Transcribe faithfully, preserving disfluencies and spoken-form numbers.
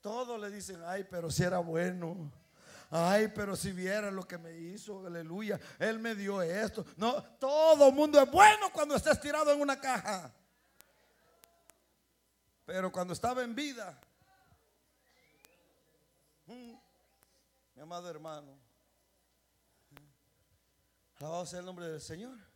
Todos le dicen, ay, pero si era bueno. Ay, pero si viera lo que me hizo, aleluya, Él me dio esto. No, todo el mundo es bueno cuando está estirado en una caja. Pero cuando estaba en vida, mi amado hermano, alabado sea el nombre del Señor.